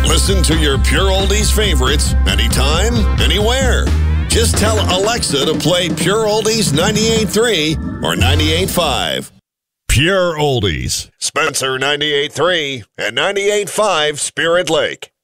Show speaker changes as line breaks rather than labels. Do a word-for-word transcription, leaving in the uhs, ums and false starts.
Listen to your Pure Oldies favorites anytime, anywhere. Just tell Alexa to play Pure Oldies ninety-eight point three or ninety-eight point five. Pure Oldies. Spencer ninety-eight point three and ninety-eight point five Spirit Lake.